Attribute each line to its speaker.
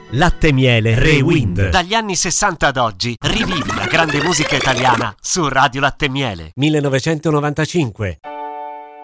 Speaker 1: Latte e Miele Rewind.
Speaker 2: Dagli anni 60 ad oggi, rivivi la grande musica italiana su Radio Latte e Miele.
Speaker 1: 1995.